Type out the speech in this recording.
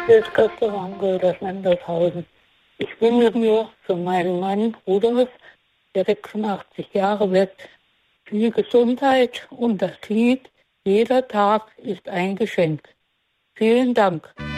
Grüß Gott, der Wanke, das Mendelshausen. Ich wünsche mir für meinen Mann Rudolf, der 86 Jahre wird, viel Gesundheit und das Lied Jeder Tag ist ein Geschenk. Vielen Dank.